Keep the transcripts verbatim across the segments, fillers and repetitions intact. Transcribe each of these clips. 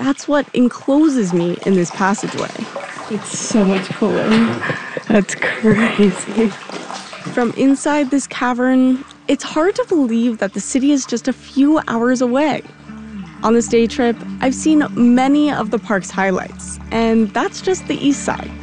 That's what encloses me in this passageway. It's so much cooler. That's crazy. From inside this cavern, it's hard to believe that the city is just a few hours away. On this day trip, I've seen many of the park's highlights, and that's just the east side.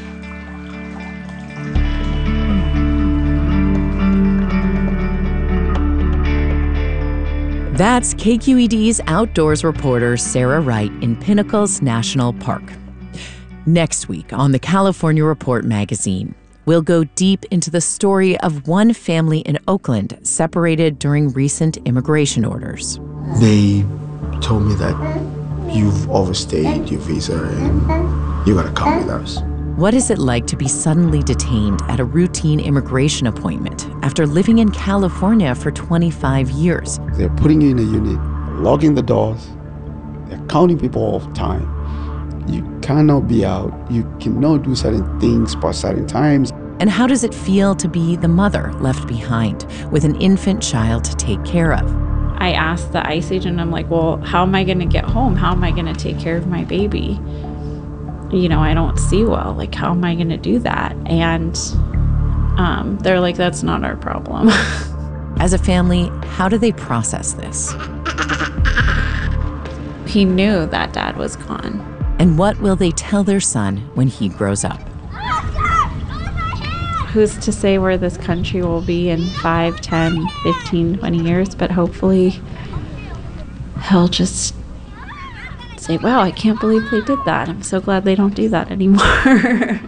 That's K Q E D's outdoors reporter Sarah Wright in Pinnacles National Park. Next week on the California Report magazine, we'll go deep into the story of one family in Oakland separated during recent immigration orders. They told me that you've overstayed your visa and you gotta come with us. What is it like to be suddenly detained at a routine immigration appointment after living in California for twenty-five years? They're putting you in a unit, locking the doors, they're counting people all the time. You cannot be out, you cannot do certain things by certain times. And how does it feel to be the mother left behind with an infant child to take care of? I asked the ICE agent, I'm like, well, how am I going to get home? How am I going to take care of my baby? You know, I don't see well. Like, how am I going to do that? And um, they're like, that's not our problem. As a family, how do they process this? He knew that dad was gone. And what will they tell their son when he grows up? Who's to say where this country will be in five, ten, fifteen, twenty years? But hopefully he'll just say, wow, I can't believe they did that. I'm so glad they don't do that anymore.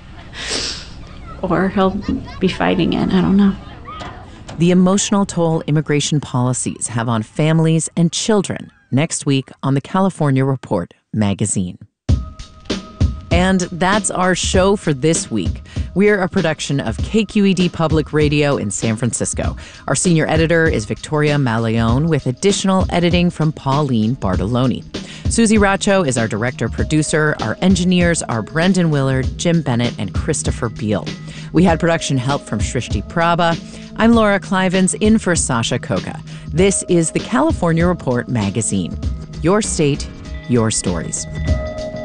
Or he'll be fighting it. I don't know. The emotional toll immigration policies have on families and children next week on the California Report magazine. And that's our show for this week. We're a production of K Q E D Public Radio in San Francisco. Our senior editor is Victoria Malayon, with additional editing from Pauline Bartoloni. Susie Racho is our director-producer. Our engineers are Brendan Willard, Jim Bennett, and Christopher Beal. We had production help from Shrishti Prabha. I'm Laura Clivens, in for Sasha Koka. This is the California Report magazine. Your state, your stories.